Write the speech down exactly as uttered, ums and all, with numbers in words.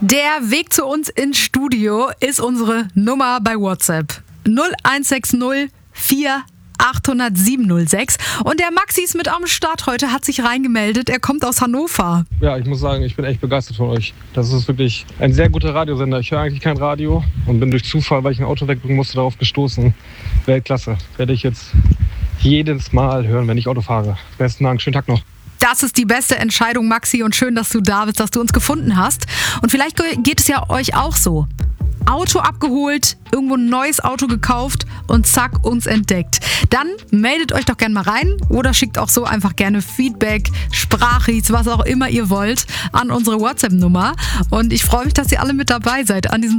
Der Weg zu uns ins Studio ist unsere Nummer bei WhatsApp. null eins sechs null vier acht null null sieben null sechs. Und der Maxi ist mit am Start heute, hat sich reingemeldet. Er kommt aus Hannover. Ja, ich muss sagen, ich bin echt begeistert von euch. Das ist wirklich ein sehr guter Radiosender. Ich höre eigentlich kein Radio und bin durch Zufall, weil ich ein Auto wegbringen musste, darauf gestoßen. Weltklasse. Werde ich jetzt jedes Mal hören, wenn ich Auto fahre. Besten Dank, schönen Tag noch. Das ist die beste Entscheidung, Maxi, und schön, dass du da bist, dass du uns gefunden hast. Und vielleicht geht es ja euch auch so. Auto abgeholt, irgendwo ein neues Auto gekauft und zack, uns entdeckt. Dann meldet euch doch gerne mal rein oder schickt auch so einfach gerne Feedback, Sprachis, was auch immer ihr wollt, an unsere WhatsApp-Nummer. Und ich freue mich, dass ihr alle mit dabei seid an diesem